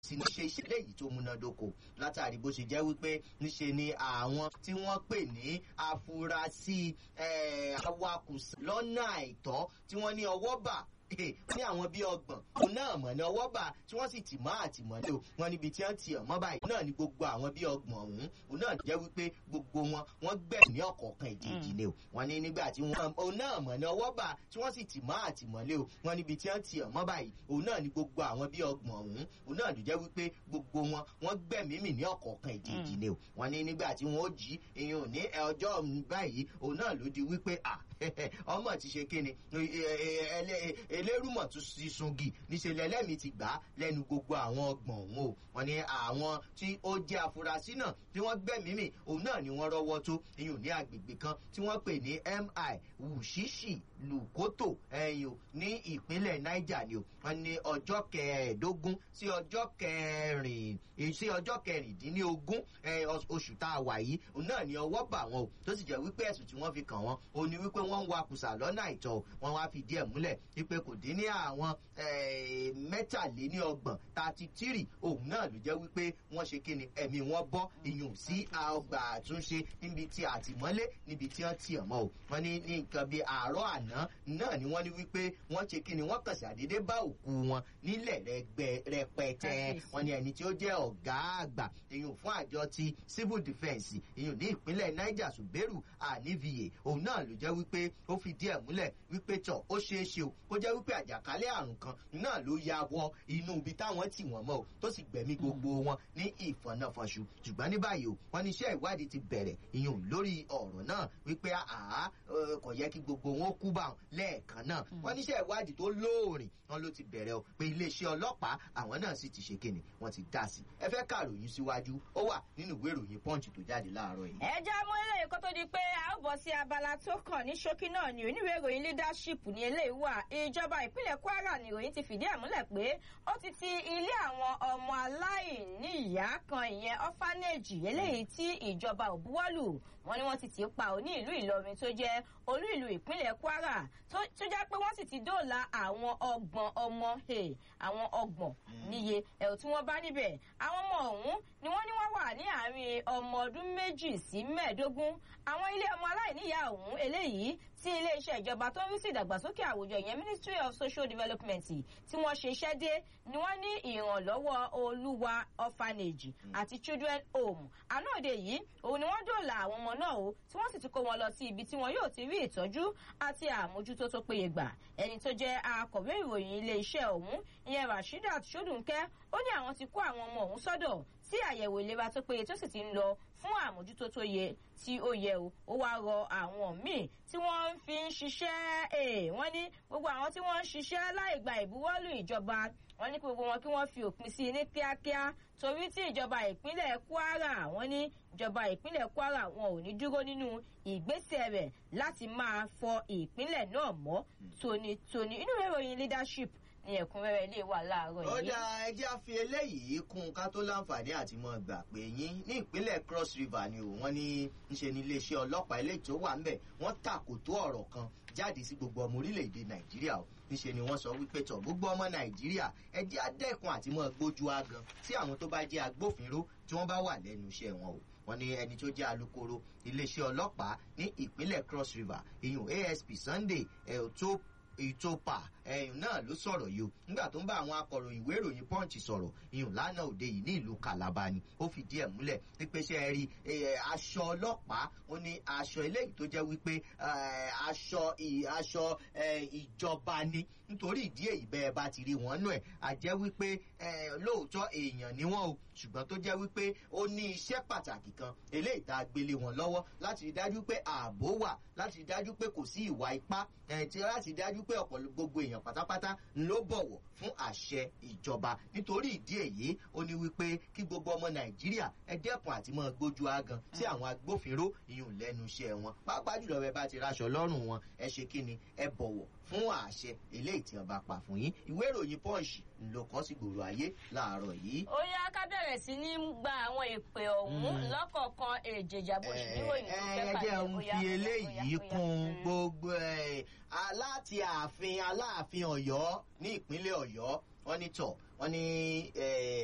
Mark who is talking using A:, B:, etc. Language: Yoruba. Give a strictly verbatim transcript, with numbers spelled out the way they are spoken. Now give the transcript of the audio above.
A: sì ní ṣe iṣẹ́ léyìí tó múnádóko látàrí bó ṣe jẹ́ wípé níṣe ni àwọn tí wọ́n pè ní afurasí awakùsà lọ́nà àìtọ́ tí wọ́n ní ọwọ́ bà ní àwọn bíi ọgbọ̀n òun náà mọ̀ ní ọwọ́ bá tí wọ́n sì tì mọ́ àtìmọ́lé o wọn níbi tí wọ́n ti ọ̀ mọ́ báyìí náà ni gbogbo àwọn bíi ọgbọ̀n ọ̀hún òun náà jẹ́ wípé gbogbo wọn wọ́n gbẹ̀mí ní ọ̀kọ̀ọ̀kan ìdíjì ni o wọn ní nígbà tí wọ́n òun náà mọ̀ ní ọwọ́ bá tí wọ́n sì tì mọ́ àtìmọ́lé o wọn níbi tí wọ́n ti ọ̀ mọ́ báyìí òun náà ni gbogbo àwọn bíi ọgbọ̀n ọ̀hún òun náà ló jẹ́ wípé gbogbo wọn wọ́n gbẹ̀mí mì ní ọ̀kọ̀ọ̀kan ìdíjì ni o wọn ní nígbà tí wọ́n ó jí èèyàn ní ọjọ́ báyìí òun náà ló di wípé à ọmọ ti ṣe kíni elérùmọ̀ tún sí sungi níṣẹ́ lẹ́lẹ́mìí ti gbà á lẹ́nu gbogbo àwọn ọgbọ̀n òun o wọn ní àwọn tí ó jẹ́ afurasí náà tí wọ́n gbẹ̀mí mì òun náà ni wọ́n rọ́wọ́ tó iyùn ní agbègbè kan tí wọ́n pè ní mi wùsíṣì lùkótò ẹ̀yìn ní ìpínlẹ̀ niger ni o wọn ní ọjọ́ kẹẹ̀ẹ́dógún sí ọjọ́ kẹrin sí ọjọ́ kẹrìndínlógún oṣù tá a wà yìí òun náà ni ọwọ́ bà wọn o tó sì jẹ́ wípé ẹ̀sùn tí wọ́n fi kàn wọ́n ó ní wípé wọ́n ń wakùsà lọ́nà àìtọ́ wọn wá fìdí ẹ̀ múlẹ̀ wípé kò dín ní àwọn mẹ́tàléníọgbọ̀n thirty three òun náà ló jẹ́ wípé wọ́n ṣe kíni ẹ̀mí wọn bọ́ ìyún sí ọgbà àtúnṣe níbi tí àtìmọ́lé níbi tí wọ́n ti ọ̀mọ́ o wọ́n ní ní nǹkan bíi àárọ̀ àná náà ni wọ́n ní wípé wọ́n ṣe kíni wọ́n kàn ṣàdédé bá òkú wọn nílẹ̀ rẹpẹtẹ wọ́n ní ẹni tí ó jẹ́ ọ̀gá àgbà ìyún fún àjọ ti civil defence ìyún ní ìpínlẹ̀ niger suberu aniviye òun náà ló jẹ́ wípé ó fìdí ẹ̀ múlẹ̀ wípé tọ̀ ó ṣeé ṣe o kó jẹ́ wípé àjàkálẹ̀ àrùn kan náà ló ya wọ inú ibi táwọn tì wọ́n mọ́ o tó sì gbẹ̀mí gbogbo wọn ní ìfọ̀nàfọ̀ṣù ṣùgbọ́n ní báyìí o wọ́n ní iṣẹ́ ìwádìí ti bẹ̀rẹ̀ ìyún lórí ọ̀rọ̀ náà wípé àá kò yẹ kí gbogbo wọn kú bá wọn lẹ́ẹ̀kan náà wọ́n ní iṣẹ́ ìwádìí tó lóòrìn wọn ló ti bẹ̀rẹ̀ o pé iléeṣẹ́ ọlọ́pàá àwọn náà sì ti ṣe kíni wọ́n ti dá sí ẹ fẹ́ kàròyìn síwájú ó wà nínú ìwé ìròyìn punch tó jáde láàárọ̀ yìí.
B: ẹ já mọ́ eléyìí kó tó di pé a ó bọ̀ sí abala tó kàn ní ṣókí náà ni oníwèé ìròyìn leadership ní eléyìí wà ìjọba ìpínlẹ̀ kwara ni ìròyìn ti fìdí ẹ̀ múlẹ̀ pé ó ti ti ilé àwọn ọmọ aláìní ìyá kan ìyẹn orphanage eléyìí tí ìjọba ò buwọ́lù wọn ni wọ́n ti tì í pa ò ní ìlú ìlọrin tó jẹ́ olú ìlú ìpínlẹ̀ kwara tó jẹ́ pé wọ́n sì ti dóòlà àwọn ọgbọ̀n ọmọ àwọn ọgbọ̀n níye ẹ̀rù tí wọ́n bá níbẹ̀ àwọn ọmọ ọ̀hún ni wọ́n ní wọ́n wà ní àárín ọmọ ọdún méjì sí mẹ́ẹ̀ẹ́dógún àwọn ilé ọmọ aláìníyá ọ̀hún eléyìí tí iléeṣẹ́ ìjọba tó ń rí sí ìdàgbàsókè àwùjọ ìyẹn ministry of social development tí wọ́n ṣe iṣẹ́ dé ni wọ́n ní ìrànlọ́wọ́ olúwa orphanage àti children home àná òde yìí òun ni wọ́n dóòlà àwọn ọmọ náà o tí wọ́n sì ti kó wọn lọ sí ibi tí wọn yóò ti rí ìtọ́jú àti àmójútó tó péye gbà ẹni tó jẹ́ akọ̀wé ìròyìn iléeṣẹ́ ọ̀hún ìyẹn rasheedat sódùnkẹ́ ó ní àwọn ti kó àwọn ọmọ ọ̀hún sọ́dọ̀ tí àyẹ̀wò ìlera tó péye tó sì ti ń lọ fún àmójútó tó yẹ tí ó yẹ o ó wá rọ àwọn míì tí wọ́n fi ń ṣiṣẹ́ wọ́n ní gbogbo àwọn tí wọ́n ń ṣiṣẹ́ láì gba ìbuwọ́lù ìjọba wọ́n ní gbogbo wọn kí wọ́n fi òpin sí i ní kíákíá torí tí ìjọba ìpínlẹ̀ kwara wọ́n ní ìjọba ìpínlẹ̀ kwara wọn ò ní dúró nínú ìgbésẹ̀ rẹ̀ láti máa fọ ìpínlẹ̀ náà mọ́ tónítóní inú ìròyìn leadership ní ẹ̀kúnrẹ́rẹ́ ilé wà láàárọ̀ yìí.
A: ọjà ẹjẹ́ àfi eléyìí kún ká tó láǹfààní àti mọ gbà pé yín ní ìpínlẹ̀ cross river ni ò wọ́n ní ńṣe ní iléeṣẹ́ ọlọ́pàá eléyìí tó wà ńbẹ̀ wọ́n tàkòtó ọ̀rọ̀ kan jáde sí gbogbo ọmọ orílẹ̀-èdè nàìjíríà o níṣe ni wọ́n sọ wípé tọ̀ gbogbo ọmọ nàìjíríà ẹjẹ́ adẹ́kun àti mọ́ gbójú agan sí àwọn tó bá jẹ́ agbófinró tí wọ́n bá wà lẹ́nu iṣẹ́ wọn o wọ́n ní ẹni tó jẹ́ alukoro iléeṣẹ́ ọlọ́pàá ní ìpínlẹ̀ cross river ìyún asp sunday ẹ̀ẹ́tó ìtòpà ẹ̀yìn náà ló sọ̀rọ̀ yìí o nígbà tó ń bá àwọn akọ̀ròyìn ìwé ìròyìn punch sọ̀rọ̀ ìyún lánàá òde yìí ní ìlú calabar ni ó fìdí ẹ̀ múlẹ̀ wípé ṣe ẹ rí aṣọ ọlọ́pàá ó ní aṣọ eléyìí tó jẹ́ wípé aṣọ aṣọ ìjọba ni nítorí ìdí èyí bẹ́ẹ̀ bá ti rí wọn nù ẹ̀ àjẹ́ wípé lóòótọ́ èèyàn ni wọ́n o ṣùgbọ́n tó jẹ́ wípé ó ní iṣẹ́ pàtàkì kan eléyìí tá a gbélé wọn lọ́wọ́ láti rí dájú pé ààbò wà láti rí dájú pé kò sí ìwà ipá tí láti rí dájú pé ọ̀pọ̀ gbogbo èèyàn pátápátá ló bọ̀wọ̀ fún àṣẹ ìjọba nítorí ìdí èyí ó ní wípé kí gbogbo ọmọ nàìjíríà ẹ dẹ́kun àti mọ́ gbójú agan sí àwọn agbófinró ìyún lẹ́nu iṣẹ́ wọn pàápàá jùlọ bẹ́ẹ̀ bá ti raṣọ lọ́rùn wọn ẹ ṣe kí ni ẹ bọ̀wọ̀ fún àṣẹ eléyìí tí wọn bá pa fún yín ìwé ìròyìn punch ló kọ́ sí gbòòrò ayé láàárọ̀ yìí.
B: ó yá ká bẹ̀rẹ̀ sí ní gba àwọn ìpè ọ̀hún lọ́kọ̀ọ̀kan èjèjà bó ṣe níròyìn tó fẹ́ pàdé
A: ẹ jẹ́ ń fi eléyìí kún gbogbo ẹ̀ láti ààfin aláàfin ọ̀yọ́ ní ìpínlẹ̀ ọ̀yọ́ wọ́n ní tọ̀ wọ́n ní